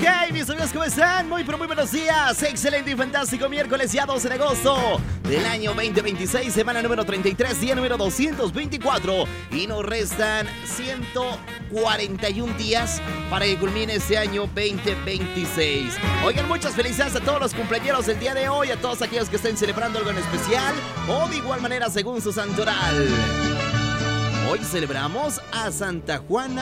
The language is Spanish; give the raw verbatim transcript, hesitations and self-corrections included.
Ok, mis amigos, ¿cómo están? Muy, pero muy buenos días. Excelente y fantástico miércoles ya doce de agosto del año veinte veintiséis, semana número treinta y tres, día número doscientos veinticuatro. Y nos restan ciento cuarenta y un días para que culmine este año veinte veintiséis. Oigan, muchas felicidades a todos los cumpleaños del día de hoy, a todos aquellos que estén celebrando algo en especial o de igual manera según su santoral. Hoy celebramos a Santa Juana